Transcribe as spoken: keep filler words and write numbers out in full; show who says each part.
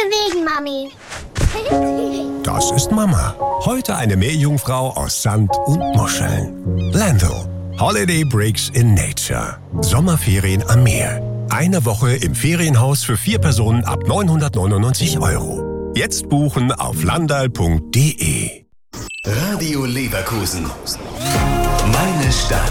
Speaker 1: bewegen, Mami.
Speaker 2: Das ist Mama. Heute eine Meerjungfrau aus Sand und Muscheln. Lando. Holiday Breaks in Nature. Sommerferien am Meer. Eine Woche im Ferienhaus für vier Personen ab neunhundertneunundneunzig Euro. Jetzt buchen auf landal punkt de.
Speaker 3: Radio Leverkusen. Meine Stadt.